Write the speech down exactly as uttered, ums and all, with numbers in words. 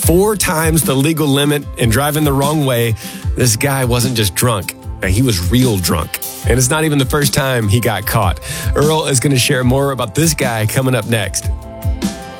Four times the legal limit and driving the wrong way. This guy wasn't just drunk. He was real drunk. And it's not even the first time he got caught. Earl is going to share more about this guy coming up next.